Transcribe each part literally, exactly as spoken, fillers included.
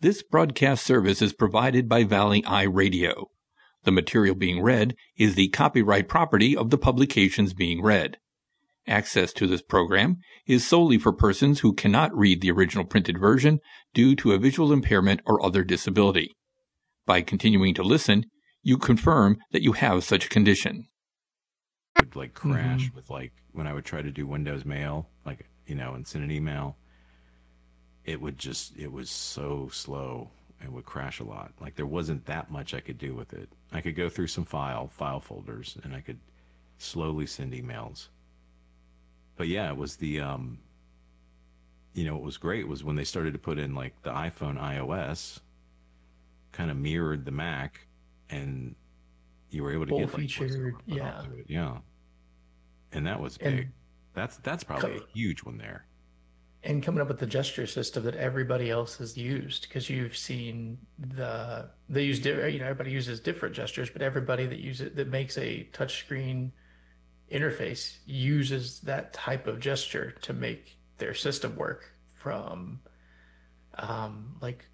This broadcast service is provided by Valley Eye Radio. The material being read is the copyright property of the publications being read. Access to this program is solely for persons who cannot read the original printed version due to a visual impairment or other disability. By continuing to listen, you confirm that you have such a condition. It would like crash Mhm. with like when I would try to do Windows Mail, like, you know, and send an email. It would just, it was so slow. It would crash a lot. Like there wasn't that much I could do with it. I could go through some file, file folders and I could slowly send emails. But yeah, it was the, um, you know, what was great was when they started to put in like the iPhone iOS kind of mirrored the Mac and you were able to Full get like featured, voiceover put yeah. onto it. Yeah. And that was And big. That's, that's probably co- a huge one there. and coming up with the gesture system that everybody else has used, because you've seen the they use di- you know everybody uses different gestures, but everybody that uses that makes a touchscreen interface uses that type of gesture to make their system work. From um, like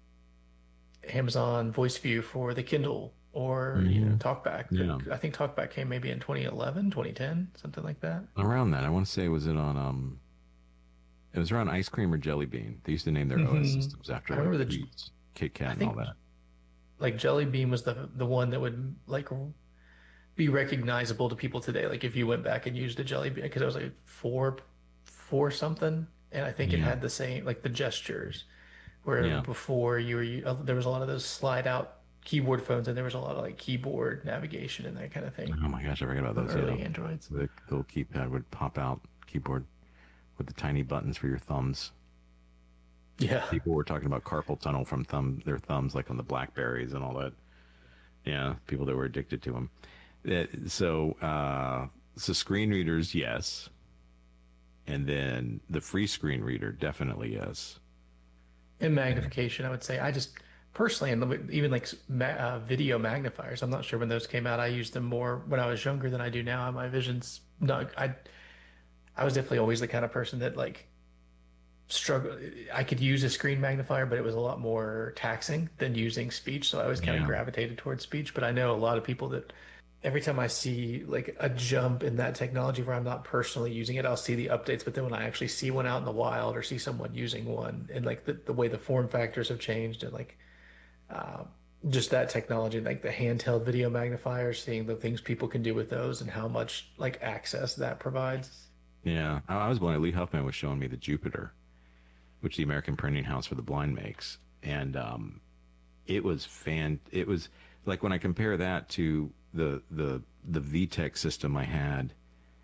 Amazon Voice View for the Kindle, or you know Hmm. TalkBack. Yeah. I think TalkBack came maybe in twenty eleven, twenty ten, something like that. Around that, I want to say, was it on, um, it was around Ice Cream or Jelly Bean. They used to name their O S hmm systems after I like remember the treats, Kit Kat I and all think that. like Jelly Bean was the the one that would like be recognizable to people today. Like if you went back and used a Jelly Bean, because it was like four four something, and I think it Yeah. had the same like the gestures. Where Yeah. before you were you, uh, there was a lot of those slide out keyboard phones, and there was a lot of like keyboard navigation and that kind of thing Oh my gosh, I forgot about from those. Yeah. early Androids. The little keypad would pop out, keyboard with the tiny buttons for your thumbs. Yeah. People were talking about carpal tunnel from thumb their thumbs, like on the Blackberries and all that. Yeah, people that were addicted to them. Uh, so, uh, so screen readers, yes, and then the free screen reader, definitely yes. And magnification, I would say. I just personally, and even like ma uh, video magnifiers, I'm not sure when those came out. I used them more when I was younger than I do now. My vision's not, I, I was definitely always the kind of person that like struggle. I could use a screen magnifier, but it was a lot more taxing than using speech. So I always kind of Yeah. gravitated towards speech. But I know a lot of people that every time I see like a jump in that technology where I'm not personally using it, I'll see the updates. But then when I actually see one out in the wild or see someone using one, and like the, the way the form factors have changed, and like uh, just that technology, like the handheld video magnifiers, seeing the things people can do with those and how much like access that provides. Yeah, I, I was blown away. Lee Huffman was showing me the Jupiter, which the American Printing House for the Blind makes, and um, it was fan. It was like when I compare that to the the the V TEC system I had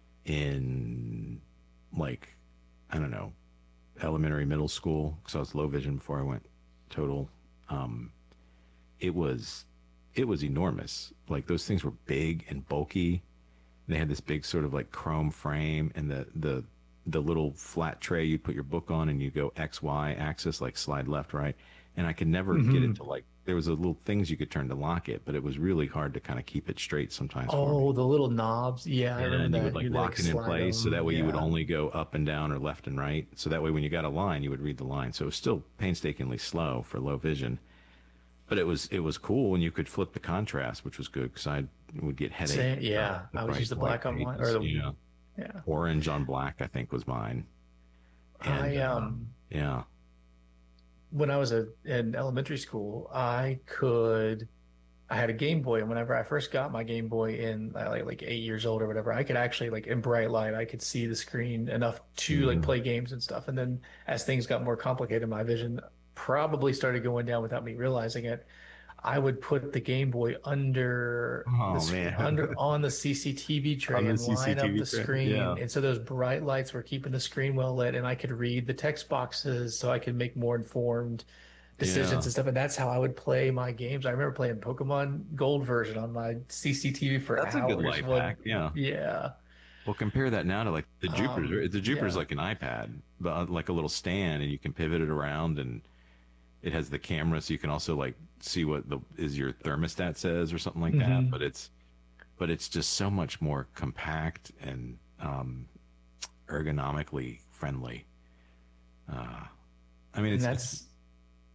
in like I don't know elementary middle school, because I was low vision before I went total. Um, it was it was enormous. Like those things were big and bulky. They had this big sort of like chrome frame, and the the the little flat tray you'd put your book on, and you go X Y axis, like slide left, right. And I could never get it hmm to like, there was a little things you could turn to lock it, but it was really hard to kind of keep it straight sometimes for me. Oh, the little knobs. Yeah, I Yeah, remember and you would that. like You like lock it in slide place, so them. that way you would Yeah. only go up and down or left and right. So that way when you got a line, you would read the line. So it was still painstakingly slow for low vision, but it was it was cool, and you could flip the contrast, which was good because I would get headache. Same, Uh, yeah. the I always bright use the white black on mine, or pages. the Yeah, yeah. orange on black, I think was mine. And I uh, um yeah, when I was a, in elementary school, I could I had a Game Boy, and whenever I first got my Game Boy in uh, like like eight years old or whatever, I could actually like in bright light, I could see the screen enough to like hmm play games and stuff. And then as things got more complicated, my vision probably started going down without me realizing it. I would put the Game Boy under the Oh sc- man, under on the C C T V on tray the and line up C C T V the tray. Yeah, screen. And so those bright lights were keeping the screen well lit, and I could read the text boxes so I could make more informed decisions yeah. and stuff. And that's how I would play my games. I remember playing Pokemon Gold version on my C C T V for That's a good hours. life When, hack. Yeah. yeah. Well, compare that now to like the Jupiter's. Um, right? The Jupiter's yeah. like an iPad, but uh, like a little stand, and you can pivot it around, and it has the camera, so you can also like see what the is your thermostat says or something like that. hmm But it's but it's just so much more compact and um, ergonomically friendly. Uh, I mean, And it's, it's that's